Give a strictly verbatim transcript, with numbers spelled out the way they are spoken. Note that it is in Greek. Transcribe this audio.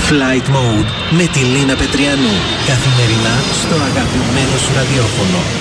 Flight Mode με τη Λίνα Πετριανού. Καθημερινά στο αγαπημένο σου ραδιόφωνο.